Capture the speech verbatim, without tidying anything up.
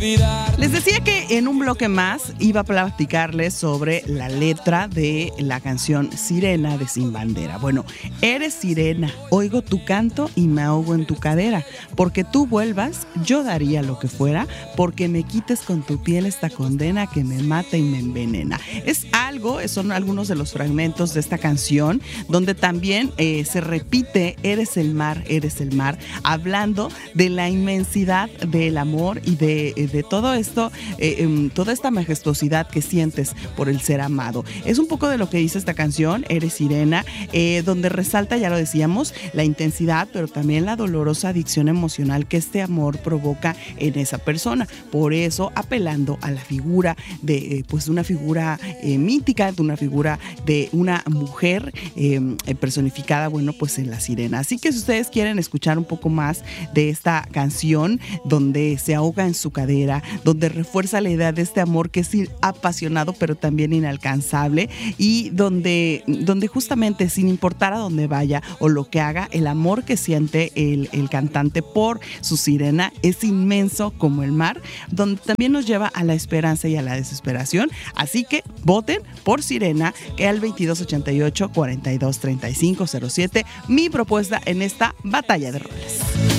Les decía que en un bloque más iba a platicarles sobre la letra de la canción Sirena de Sin Bandera. Bueno, eres sirena, oigo tu canto y me ahogo en tu cadera. Porque tú vuelvas, yo daría lo que fuera, porque me quites con tu piel esta condena que me mata y me envenena. Es algo, son algunos de los fragmentos de esta canción, donde también eh, se repite, eres el mar, eres el mar, hablando de la inmensidad del amor y de, de todo esto, eh, eh, toda esta majestuosidad que sientes por el ser amado. Es un poco de lo que dice esta canción, Eres Sirena, eh, donde resalta, ya lo decíamos, la intensidad, pero también la dolorosa adicción emocional que este amor provoca en esa persona. Por eso, apelando a la figura de, eh, pues, una figura eh, mítica, de una figura de una mujer eh, personificada, bueno, pues en la sirena. Así que si ustedes quieren escuchar un poco más de esta canción, donde se ahoga en su cadera, donde refuerza la idea de este amor que es apasionado pero también inalcanzable, y donde, donde justamente sin importar a dónde vaya o lo que haga, el amor que siente el, el cantante por su sirena es inmenso como el mar, donde también nos lleva a la esperanza y a la desesperación. Así que voten por Sirena, que al veintidós ochenta y ocho, cuarenta y dos, treinta y cinco cero siete, mi propuesta en esta batalla de roles.